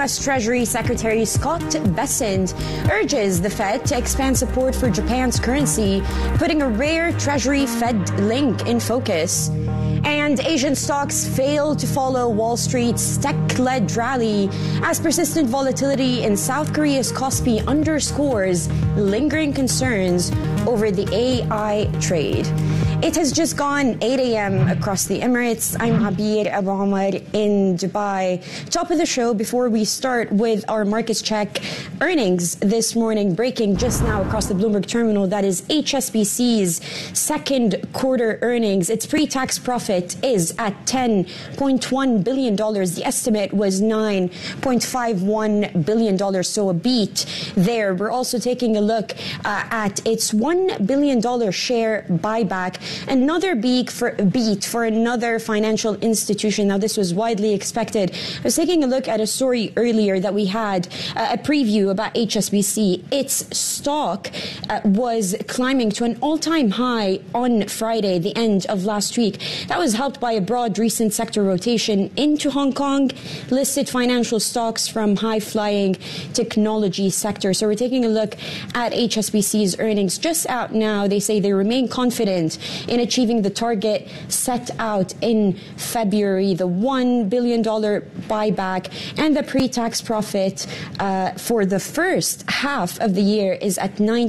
U.S. Treasury Secretary Scott Bessent urges the Fed to expand support for Japan's currency, putting a rare Treasury-Fed link in focus. And Asian stocks failed to follow Wall Street's tech-led rally as persistent volatility in South Korea's Kospi underscores lingering concerns over the AI trade. It has just gone 8 a.m. across the Emirates. I'm Abir Abu Omar in Dubai. Top of the show, before we start with our markets check, earnings this morning breaking just now across the Bloomberg terminal. That is HSBC's second quarter earnings. Its pre-tax profit is at $10.1 billion. The estimate was $9.51 billion, so a beat there. We're also taking a look at its $1 billion share buyback. Another beat for another financial institution. Now, this was widely expected. I was taking a look at a story earlier that we had, a preview about HSBC. Its stock was climbing to an all-time high on Friday, the end of last week. That was helped by a broad recent sector rotation into Hong Kong, listed financial stocks from high-flying technology sector. So we're taking a look at HSBC's earnings just out now. They say they remain confident in achieving the target set out in February, the $1 billion buyback, and the pre-tax profit for the first half of the year is at around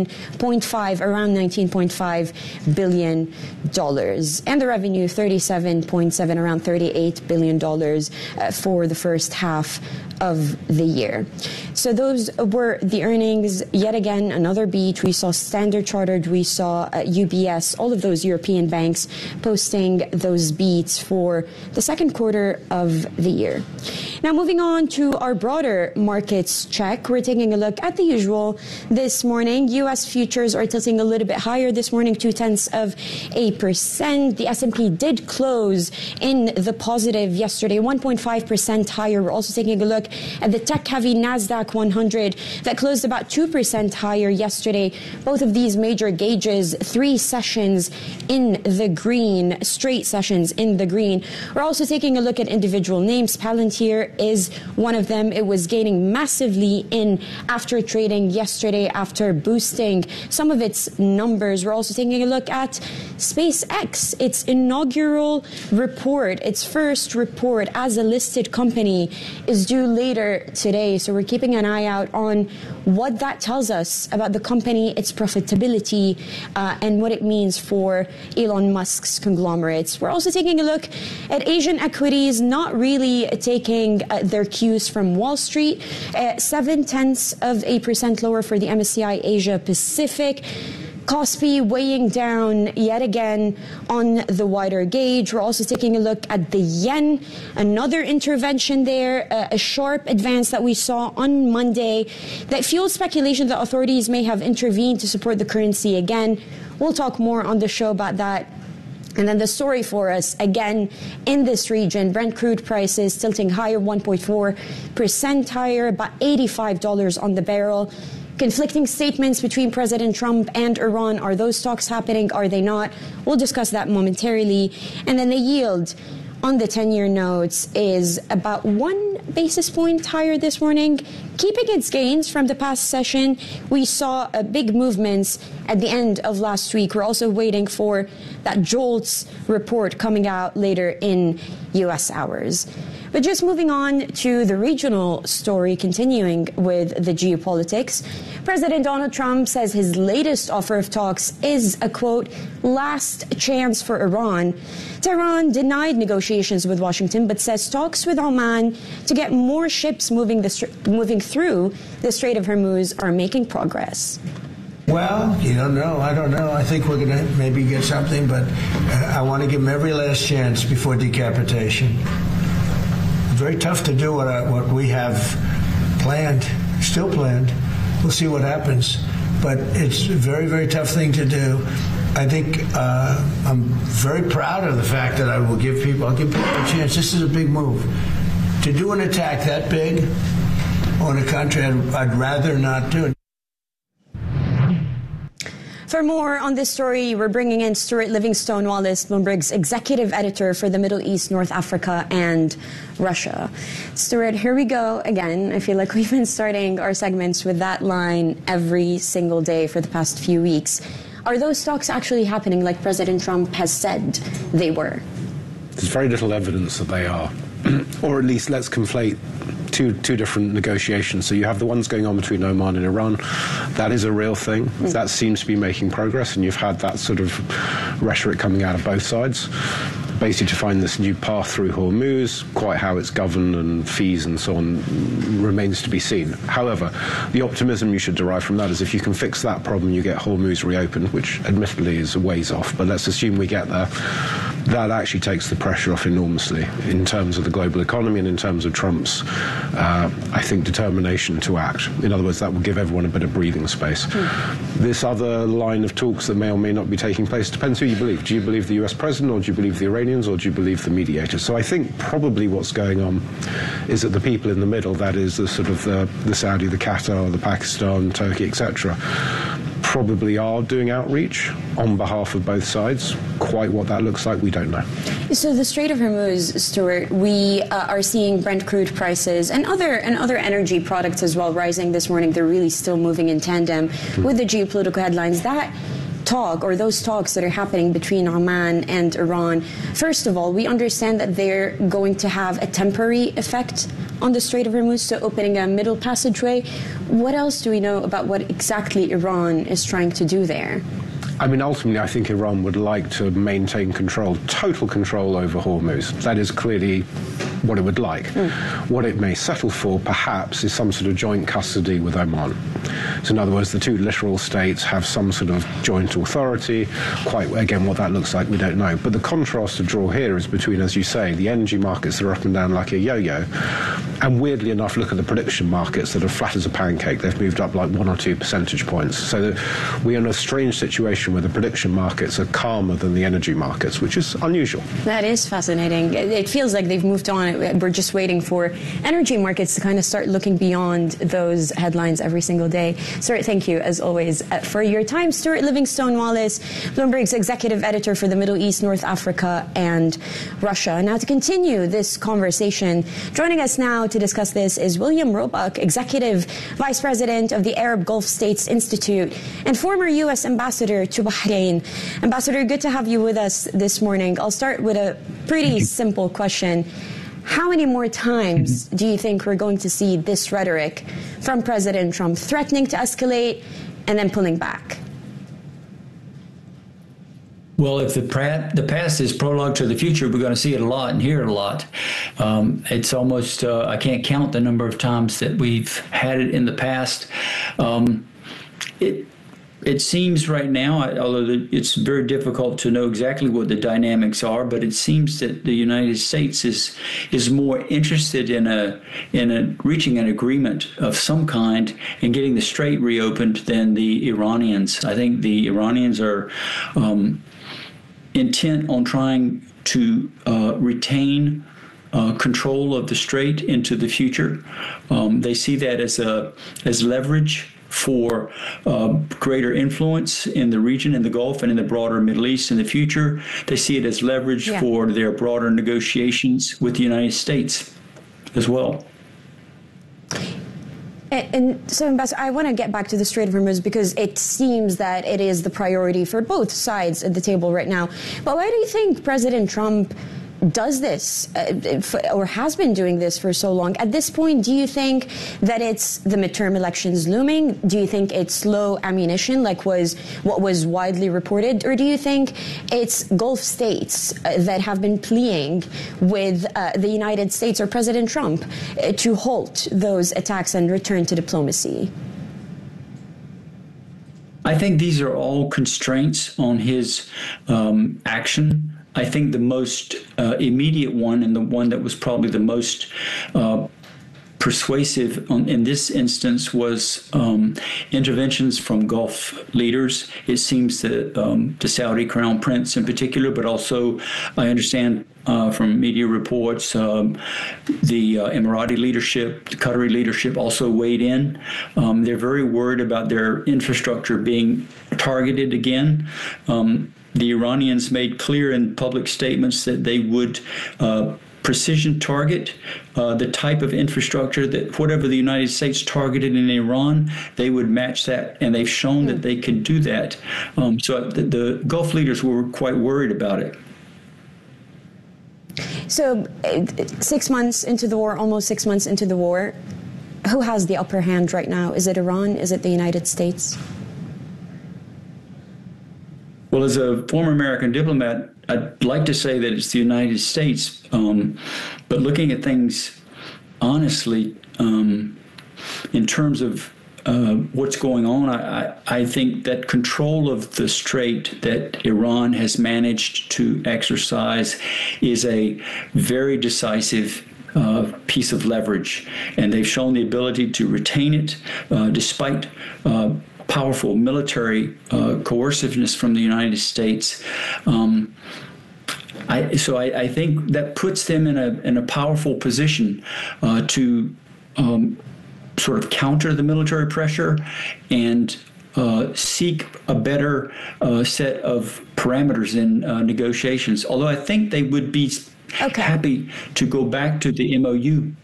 $19.5 billion. And the revenue, 37.7, around $38 billion for the first half of the year. So those were the earnings. Yet again, another beat. We saw Standard Chartered, we saw UBS, all of those European banks posting those beats for the second quarter of the year. Now, moving on to our broader markets check, we're taking a look at the usual this morning. U.S. futures are tilting a little bit higher this morning, 0.2%. The S&P did close in the positive yesterday, 1.5% higher. We're also taking a look at the tech-heavy NASDAQ 100 that closed about 2% higher yesterday. Both of these major gauges, 3 sessions in the green, straight sessions in the green. We're also taking a look at individual names. Palantir is one of them. It was gaining massively in after trading yesterday after boosting some of its numbers. We're also taking a look at SpaceX, its inaugural report, its first report as a listed company is due later today. So we're keeping an eye out on what that tells us about the company, its profitability, and what it means for Elon Musk's conglomerates. We're also taking a look at Asian equities, not really taking their cues from Wall Street. 0.7% lower for the MSCI Asia Pacific. Kospi weighing down yet again on the wider gauge. We're also taking a look at the yen, another intervention there, a sharp advance that we saw on Monday that fuels speculation that authorities may have intervened to support the currency again. We'll talk more on the show about that. And then the story for us, again, in this region, Brent crude prices tilting higher, 1.4% higher, about $85 on the barrel. Conflicting statements between President Trump and Iran. Are those talks happening? Are they not? We'll discuss that momentarily. And then the yield on the 10-year notes is about 1 basis point higher this morning, keeping its gains from the past session. We saw big movements at the end of last week. We're also waiting for that JOLTS report coming out later in U.S. hours. But just moving on to the regional story, continuing with the geopolitics, President Donald Trump says his latest offer of talks is a, quote, last chance for Iran. Tehran denied negotiations with Washington, but says talks with Oman to get more ships moving through the Strait of Hormuz are making progress. Well, you don't know. I don't know. I think we're going to maybe get something, but I want to give them every last chance before decapitation. Very tough to do what we have planned, still planned. We'll see what happens. But it's a very, very tough thing to do. I think I'm very proud of the fact that I'll give people a chance. This is a big move. To do an attack that big on a country, I'd rather not do it. For more on this story, we're bringing in Stuart Livingstone-Wallace, Bloomberg's executive editor for the Middle East, North Africa, and Russia. Stuart, here we go again. I feel like we've been starting our segments with that line every single day for the past few weeks. Are those talks actually happening like President Trump has said they were? There's very little evidence that they are. Or at least let's conflate two different negotiations. So you have the ones going on between Oman and Iran. That is a real thing. That seems to be making progress, and you've had that sort of rhetoric coming out of both sides. Basically to find this new path through Hormuz, quite how it's governed and fees and so on remains to be seen. However, the optimism you should derive from that is if you can fix that problem, you get Hormuz reopened, which admittedly is a ways off, but let's assume we get there. That actually takes the pressure off enormously in terms of the global economy and in terms of Trump's, I think, determination to act. In other words, that will give everyone a bit of breathing space. This other line of talks that may or may not be taking place depends who you believe. Do you believe the US president, or do you believe the Iranians, or do you believe the mediators? So I think probably what's going on is that the people in the middle, that is the sort of the Saudi, the Qatar, the Pakistan, Turkey, etc., probably are doing outreach on behalf of both sides. Quite what that looks like, we don't know. So the Strait of Hormuz, Stuart, we are seeing Brent crude prices and other energy products as well rising this morning. They're really still moving in tandem with the geopolitical headlines. That talk, or those talks that are happening between Oman and Iran, first of all, we understand that they're going to have a temporary effect on the Strait of Hormuz, so opening a middle passageway. What else do we know about what exactly Iran is trying to do there? I mean, ultimately, I think Iran would like to maintain control, total control over Hormuz. That is clearly what it would like. What it may settle for, perhaps, is some sort of joint custody with Oman. So in other words, the two littoral states have some sort of joint authority. Quite, again, what that looks like, we don't know. But the contrast to draw here is between, as you say, the energy markets that are up and down like a yo-yo, and weirdly enough, look at the prediction markets that are flat as a pancake. They've moved up like 1 or 2 percentage points. So we're in a strange situation where the prediction markets are calmer than the energy markets, which is unusual. That is fascinating. It feels like they've moved on. We're just waiting for energy markets to kind of start looking beyond those headlines every single day. Stuart, thank you, as always, for your time. Stuart Livingstone-Wallace, Bloomberg's executive editor for the Middle East, North Africa, and Russia. Now, to continue this conversation, joining us now to discuss this is William Roebuck, executive vice president of the Arab Gulf States Institute and former U.S. ambassador to Bahrain. Ambassador, good to have you with us this morning. I'll start with a pretty simple question. How many more times do you think we're going to see this rhetoric from President Trump, threatening to escalate and then pulling back? Well, if the past is prologue to the future, we're going to see it a lot and hear it a lot. It's almost, I can't count the number of times that we've had it in the past. It seems right now, although it's very difficult to know exactly what the dynamics are, but it seems that the United States is more interested in reaching an agreement of some kind and getting the strait reopened than the Iranians. I think the Iranians are intent on trying to retain control of the strait into the future. They see that as leverage for greater influence in the region, in the Gulf, and in the broader Middle East in the future. They see it as leverage for their broader negotiations with the United States as well. And so, Ambassador, I want to get back to the Strait of Hormuz because it seems that it is the priority for both sides at the table right now. But why do you think President Trump does this or has been doing this for so long? At this point, do you think that it's the midterm elections looming? Do you think it's slow ammunition like what was widely reported? Or do you think it's Gulf states that have been pleading with the United States or President Trump to halt those attacks and return to diplomacy? I think these are all constraints on his action. I think the most immediate one, and the one that was probably the most persuasive in this instance was interventions from Gulf leaders. It seems that the Saudi Crown Prince in particular, but also I understand from media reports, the Emirati leadership, the Qatari leadership also weighed in. They're very worried about their infrastructure being targeted again. The Iranians made clear in public statements that they would precision target the type of infrastructure that whatever the United States targeted in Iran, they would match that, and they've shown that they could do that. So the Gulf leaders were quite worried about it. So 6 months into the war, almost 6 months into the war, who has the upper hand right now? Is it Iran? Is it the United States? Well, as a former American diplomat, I'd like to say that it's the United States. But looking at things honestly, in terms of what's going on, I think that control of the strait that Iran has managed to exercise is a very decisive piece of leverage. And they've shown the ability to retain it despite powerful military coerciveness from the United States. So I think that puts them in a powerful position to sort of counter the military pressure and seek a better set of parameters in negotiations. Although I think they would be happy to go back to the MOU.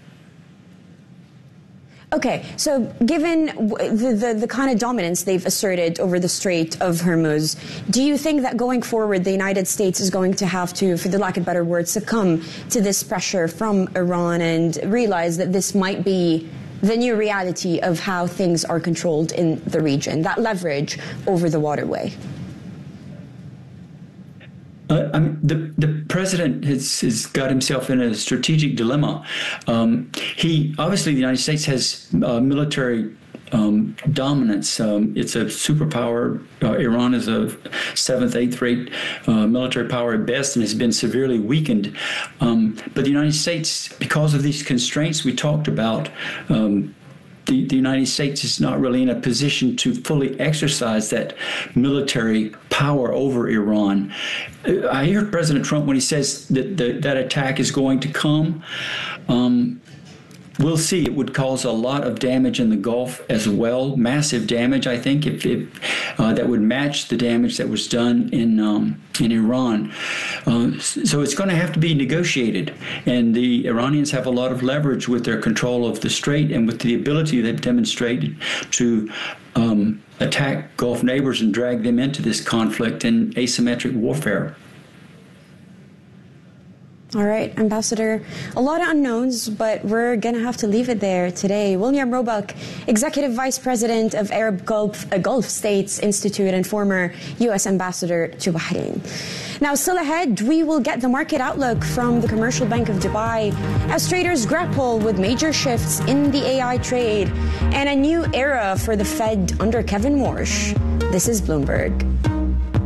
Okay, so given the kind of dominance they've asserted over the Strait of Hormuz, do you think that going forward the United States is going to have to, for the lack of better words, succumb to this pressure from Iran and realize that this might be the new reality of how things are controlled in the region, that leverage over the waterway? The president has got himself in a strategic dilemma. Obviously, the United States has military dominance. It's a superpower. Iran is a 7th, 8th rate military power at best and has been severely weakened. But the United States, because of these constraints we talked about, the United States is not really in a position to fully exercise that military power over Iran. I hear President Trump when he says that that attack is going to come. We'll see. It would cause a lot of damage in the Gulf as well, massive damage, I think, if that would match the damage that was done in Iran. So it's going to have to be negotiated. And the Iranians have a lot of leverage with their control of the strait and with the ability they've demonstrated to attack Gulf neighbors and drag them into this conflict in asymmetric warfare. All right, Ambassador, a lot of unknowns, but we're going to have to leave it there today. William Roebuck, Executive Vice President of Arab Gulf States Institute and former U.S. Ambassador to Bahrain. Now, still ahead, we will get the market outlook from the Commercial Bank of Dubai as traders grapple with major shifts in the AI trade and a new era for the Fed under Kevin Warsh. This is Bloomberg.